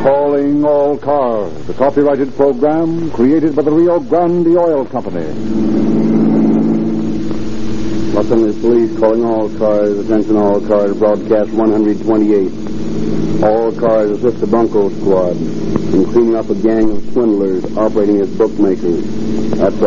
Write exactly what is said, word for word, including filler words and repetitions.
Calling all cars, the copyrighted program created by the Rio Grande Oil Company. Los Angeles Police calling all cars, attention all cars, broadcast one twenty-eight. All cars assist the Bronco Squad in cleaning up a gang of swindlers operating as bookmakers. That's all.